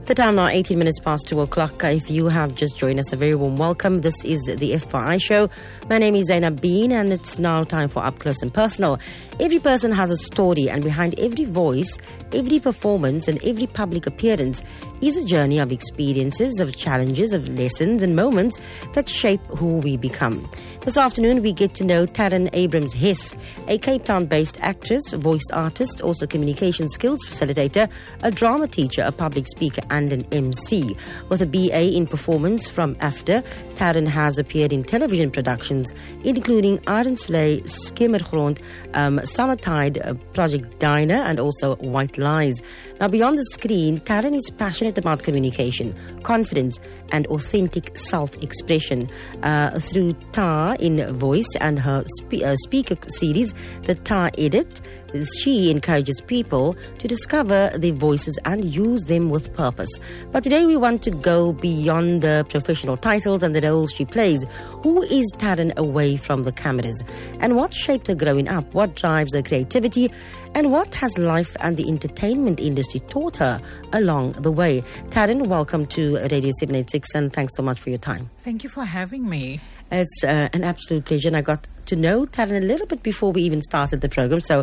The time now, 18 minutes past 2 o'clock. If you have just joined us, a very warm welcome. This is the FYI show. My name is Zainab Bean, and it's now time for Up Close and Personal. Every person has a story, and behind every voice, every performance, and every public appearance is a journey of experiences, of challenges, of lessons, and moments that shape who we become. This afternoon, we get to know Taryn Abrams-Hess, a Cape Town-based actress, voice artist, also communication skills facilitator, a drama teacher, a public speaker, and an MC. With a BA in performance from AFDA, Taryn has appeared in television productions, including Arensvlei, Skimmergrond, Summertide, Project Diner, and also White Lies. Now, beyond the screen, Taryn is passionate about communication, confidence, and authentic self-expression. Through TAR in voice and her speaker series, the TAR Edit, she encourages people to discover their voices and use them with purpose. But today we want to go beyond the professional titles and the roles she plays. Who is Taryn away from the cameras? And what shaped her growing up? What drives her creativity? And what has life and the entertainment industry taught her along the way? Taryn, welcome to Radio 786, and thanks so much for your time. Thank you for having me. It's an absolute pleasure, and I got to know Taryn a little bit before we even started the program. So,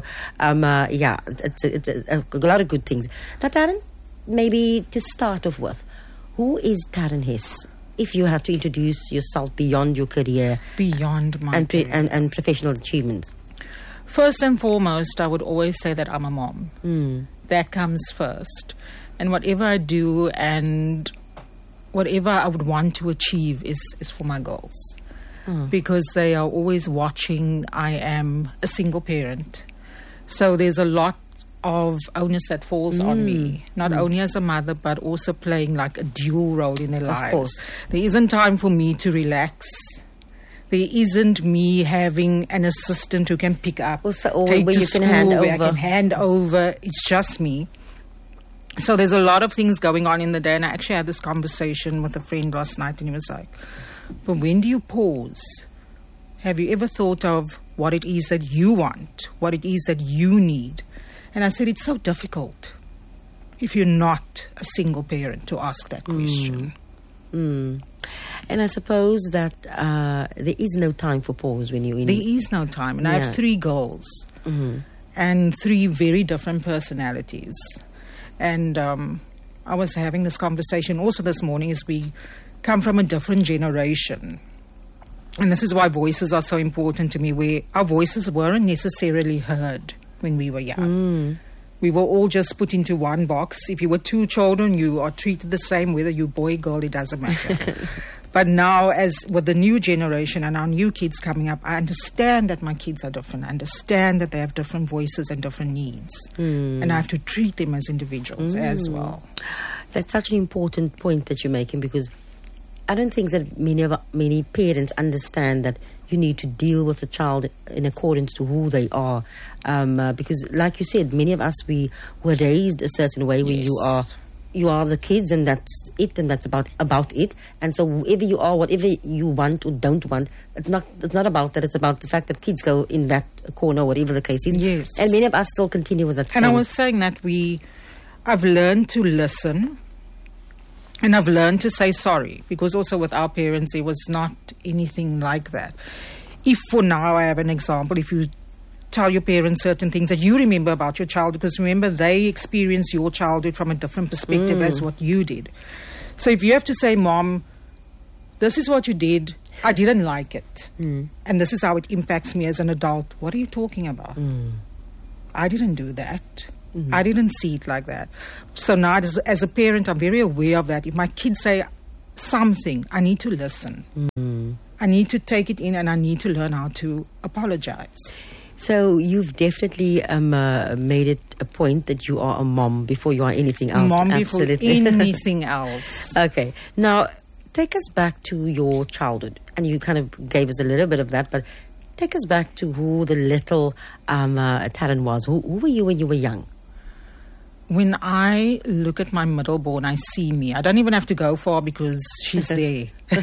it's a lot of good things. Now, Taryn, maybe to start off with, who is Taryn Hess? If you had to introduce yourself beyond your career, beyond my career. And professional achievements. First and foremost, I would always say that I'm a mom. That comes first. And whatever I do and whatever I would want to achieve is for my girls. Because they are always watching. I am a single parent. So there's a lot of onus that falls on me, not only as a mother, but also playing like a dual role in their lives. Of course. There isn't time for me to relax. There isn't me having an assistant who can pick up, take where to you school, can hand where I over. can hand over. It's just me. So there's a lot of things going on in the day. And I actually had this conversation with a friend last night, and he was like, but when do you pause? Have you ever thought of what it is that you want, what it is that you need? And I said, it's so difficult if you're not a single parent to ask that question. And I suppose that there is no time for pause when you're in. There is no time. And I have 3 girls and 3 very different personalities. And I was having this conversation also this morning as we come from a different generation. And this is why voices are so important to me, where our voices weren't necessarily heard when we were young. We were all just put into one box. If you were 2 children, you are treated the same, whether you're boy, girl, it doesn't matter. But now, as with the new generation and our new kids coming up, I understand that my kids are different. I understand that they have different voices and different needs. And I have to treat them as individuals as well. That's such an important point that you're making, because I don't think that many parents understand that you need to deal with a child in accordance to who they are. Because, like you said, many of us, we were raised a certain way where you are the kids, and that's it, and that's about it. And so whoever you are, whatever you want or don't want, it's not about that. It's about the fact that kids go in that corner, whatever the case is. Yes. And many of us still continue with that. And I was saying that I've learned to listen. And I've learned to say sorry, because also with our parents, there was not anything like that. If for now, I have an example, if you tell your parents certain things that you remember about your child, because remember, they experienced your childhood from a different perspective as what you did. So if you have to say, Mom, this is what you did, I didn't like it. And this is how it impacts me as an adult. What are you talking about? I didn't do that. I didn't see it like that. So now as a parent, I'm very aware of that. If my kids say something, I need to listen. I need to take it in, and I need to learn how to apologize. So you've definitely made it a point that you are a mom before you are anything else. Mom before anything else. Okay. Now, take us back to your childhood. And you kind of gave us a little bit of that, but take us back to who the little Taryn was. Who were you when you were young? When I look at my middle-born, I see me. I don't even have to go far because she's there.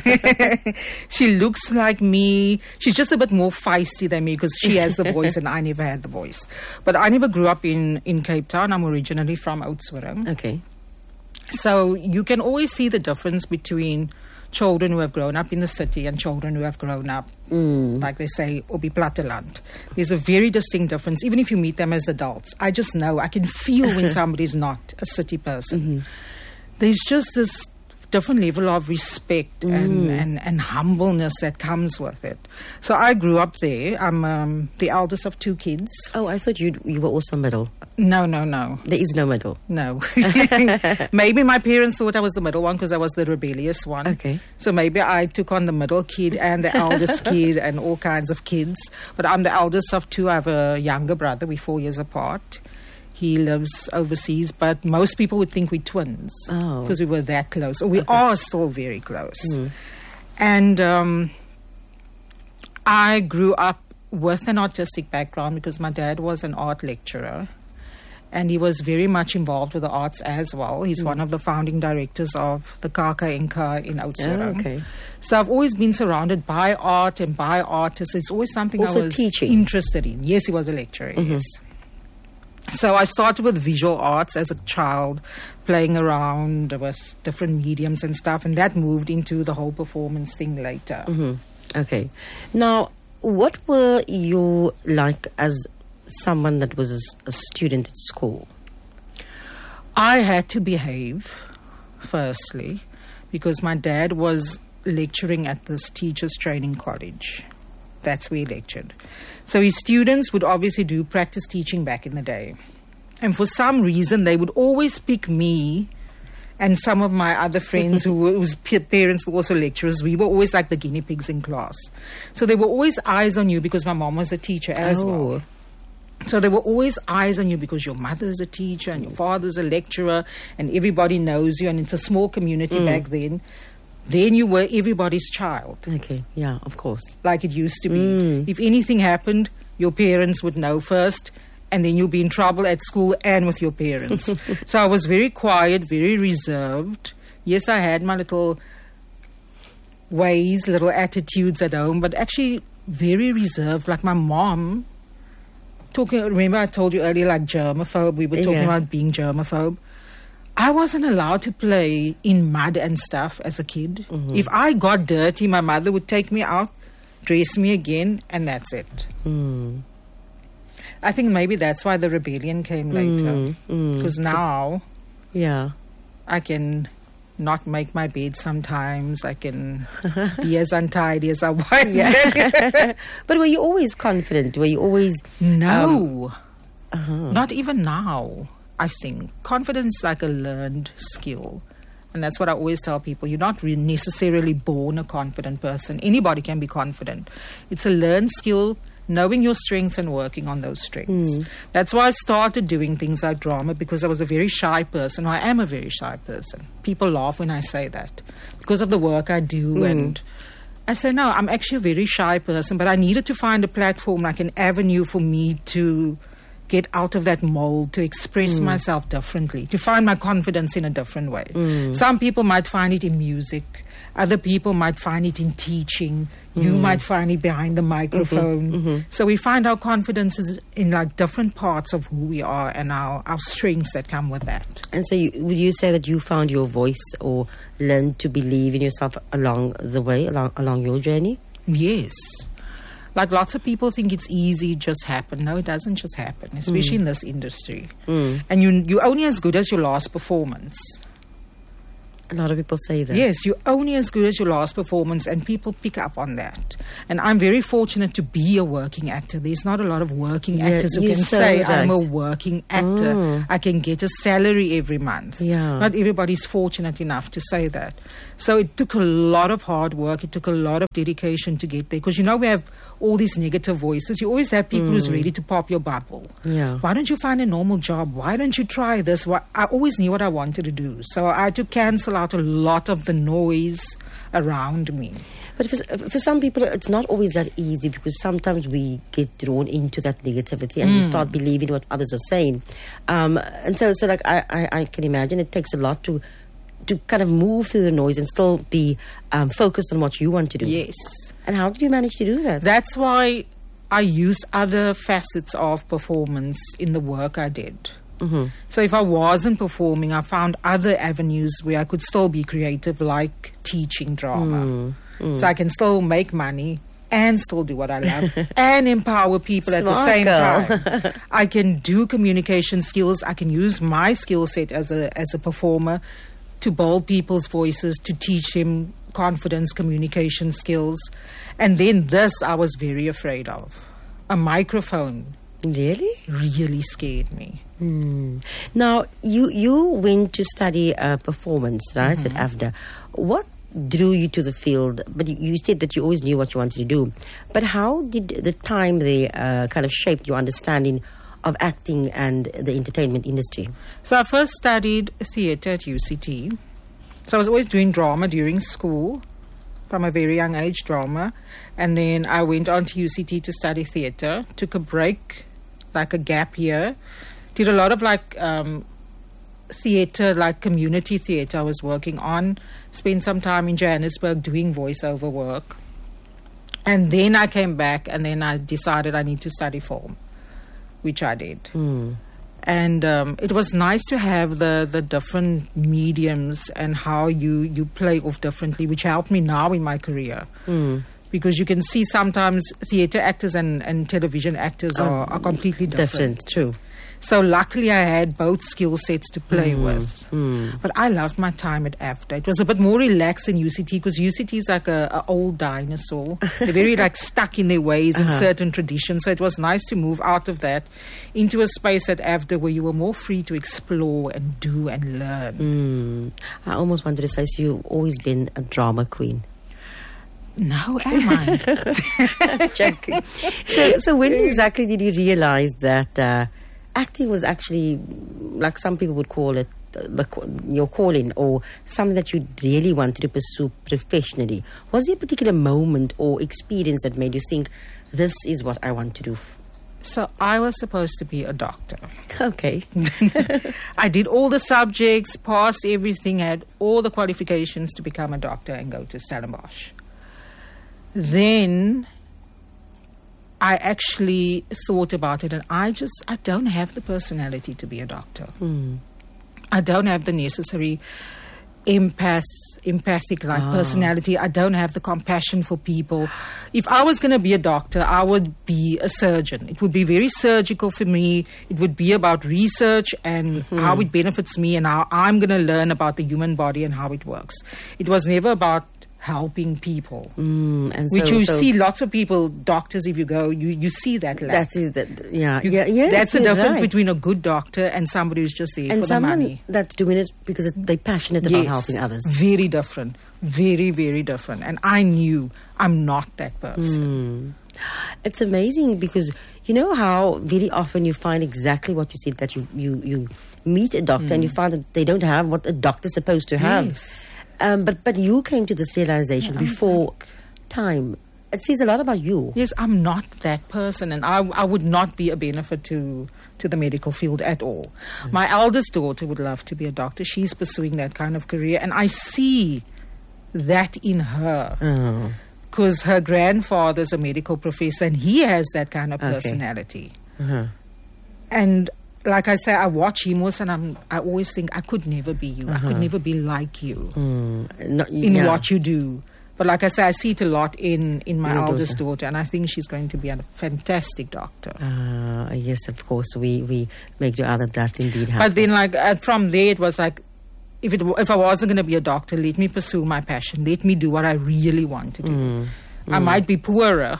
She looks like me. She's just a bit more feisty than me because she has the voice and I never had the voice. But I never grew up in Cape Town. I'm originally from Oudtshoorn. Okay. So you can always see the difference between children who have grown up in the city and children who have grown up, like they say, op die platteland. There's a very distinct difference, even if you meet them as adults. I just know, I can feel when somebody's not a city person. There's just this different level of respect and humbleness that comes with it. So I grew up there. I'm the eldest of 2 kids. Oh, I thought you were also middle. No. There is no middle. No. Maybe my parents thought I was the middle one because I was the rebellious one. Okay. So maybe I took on the middle kid and the eldest kid and all kinds of kids. But I'm the eldest of 2. I have a younger brother. We're 4 years apart. He lives overseas, but most people would think we're twins because we were that close. Or we are still very close. And I grew up with an artistic background because my dad was an art lecturer. And he was very much involved with the arts as well. He's one of the founding directors of the Kaka Inca in Oudtshoorn. Okay. So I've always been surrounded by art and by artists. It's always something Also I was teaching. interested in. Yes, he was a lecturer, yes. So I started with visual arts as a child, playing around with different mediums and stuff, and that moved into the whole performance thing later. Okay. Now, what were you like as someone that was a student at school? I had to behave, firstly, because my dad was lecturing at this teachers training college. That's where he lectured. So his students would obviously do practice teaching back in the day. And for some reason, they would always pick me and some of my other friends whose parents were also lecturers. We were always like the guinea pigs in class. So there were always eyes on you because my mom was a teacher as well. So there were always eyes on you because your mother is a teacher and your father's a lecturer and everybody knows you, and it's a small community back then. Then you were everybody's child. Okay, yeah, of course. Like it used to be. If anything happened, your parents would know first, and then you'll be in trouble at school and with your parents. So I was very quiet, very reserved. Yes, I had my little ways, little attitudes at home, but actually very reserved. Like my mom, remember I told you earlier, like germaphobe, we were talking about being germaphobe. I wasn't allowed to play in mud and stuff as a kid. If I got dirty, my mother would take me out, dress me again, and that's it. I think maybe that's why the rebellion came later. Because now I can not make my bed sometimes. I can be as untidy as I want. But were you always confident? Were you always... No. Not even now. I think confidence is like a learned skill. And that's what I always tell people. You're not necessarily born a confident person. Anybody can be confident. It's a learned skill, knowing your strengths and working on those strengths. That's why I started doing things like drama, because I was a very shy person. I am a very shy person. People laugh when I say that because of the work I do. And I say, no, I'm actually a very shy person, but I needed to find a platform, like an avenue for me to get out of that mold, to express myself differently, to find my confidence in a different way. Some people might find it in music. Other people might find it in teaching. You might find it behind the microphone. So we find our confidence is in like different parts of who we are and our strengths that come with that. And so would you say that you found your voice or learned to believe in yourself along the way, along your journey? Yes. Like lots of people think it's easy, just happen. No, it doesn't just happen, especially in this industry. And you're only as good as your last performance. A lot of people say that. Yes, you're only as good as your last performance, and people pick up on that. And I'm very fortunate to be a working actor. There's not a lot of working actors who can say, I'm a working actor. I can get a salary every month. Not everybody's fortunate enough to say that. So it took a lot of hard work. It took a lot of dedication to get there. Because, we have all these negative voices. You always have people who's ready to pop your bubble. Why don't you find a normal job? Why don't you try this? I always knew what I wanted to do. So I had to cancel out a lot of the noise around me. But for some people, it's not always that easy, because sometimes we get drawn into that negativity and we start believing what others are saying. And so like I can imagine it takes a lot to kind of move through the noise and still be focused on what you want to do. Yes. And how did you manage to do that? That's why I used other facets of performance in the work I did. So if I wasn't performing, I found other avenues where I could still be creative, like teaching drama. So I can still make money and still do what I love and empower people at the same time. I can do communication skills. I can use my skill set as a performer to build people's voices, to teach them confidence, communication skills. And then this I was very afraid of. A microphone really scared me. Now, you went to study performance, right, at AFDA. What drew you to the field? But you said that you always knew what you wanted to do. But how did the time there kind of shape your understanding of acting and the entertainment industry? So I first studied theatre at UCT. So I was always doing drama during school, from a very young age, drama. And then I went on to UCT to study theatre, took a break, like a gap year, did a lot of theatre, like community theatre I was working on, spent some time in Johannesburg doing voiceover work. And then I came back and then I decided I need to study film, which I did. And it was nice to have the different mediums and how you play off differently, which helped me now in my career. Because you can see sometimes theatre actors and television actors are completely different. True. So luckily I had both skill sets to play with. But I loved my time at AFDA. It was a bit more relaxed than UCT, because UCT is like a old dinosaur. They're very stuck in their ways and certain traditions. So it was nice to move out of that into a space at AFDA where you were more free to explore and do and learn. I almost wanted to say, so you've always been a drama queen. No, am I? Joking. So when exactly did you realize that acting was actually, like some people would call it, your calling, or something that you really wanted to pursue professionally? Was there a particular moment or experience that made you think, this is what I want to do? So I was supposed to be a doctor. Okay. I did all the subjects, passed everything, had all the qualifications to become a doctor and go to Stellenbosch. Then I actually thought about it, and I don't have the personality to be a doctor. I don't have the necessary empathic personality. I don't have the compassion for people. If I was going to be a doctor, I would be a surgeon. It would be very surgical for me. It would be about research and how it benefits me and how I'm going to learn about the human body and how it works. It was never about helping people, and which you see lots of people, doctors, if you go, you see that lack. That's the difference between a good doctor and somebody who's just there for the money. That's doing it because they're passionate about helping others. Very different. Very, very different. And I knew I'm not that person. It's amazing because you know how very often you find exactly what you said, that you meet a doctor and you find that they don't have what a doctor's supposed to have. Yes. But you came to this realization before time. It says a lot about you. Yes, I'm not that person, and I would not be a benefit to the medical field at all. My eldest daughter would love to be a doctor. She's pursuing that kind of career, and I see that in her. Because her grandfather's a medical professor, and he has that kind of personality. And like I say, I watch him also, and I always think I could never be you. I could never be like you in what you do. But like I say, I see it a lot in my eldest daughter, and I think she's going to be a fantastic doctor. Yes, of course, we make sure that indeed happens. But then, from there, it was like, if I wasn't going to be a doctor, let me pursue my passion. Let me do what I really want to do. I might be poorer.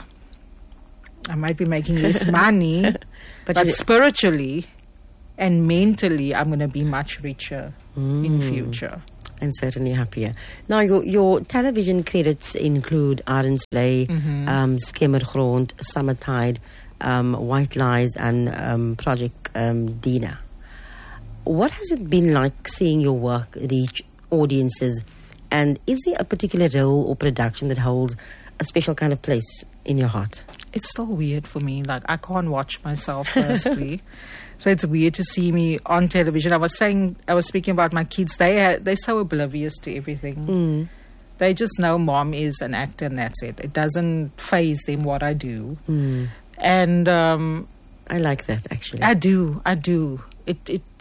I might be making less money, but spiritually and mentally, I'm going to be much richer in future. And certainly happier. Now, your television credits include Arendsley, Skimmergrond, Summertide, White Lies, and Project Dina. What has it been like seeing your work reach audiences? And is there a particular role or production that holds a special kind of place in your heart? It's still weird for me. Like, I can't watch myself firstly. So it's weird to see me on television. I was speaking about my kids. They're so oblivious to everything. They just know mom is an actor and that's it. It doesn't faze them what I do. And I like that, actually. I do.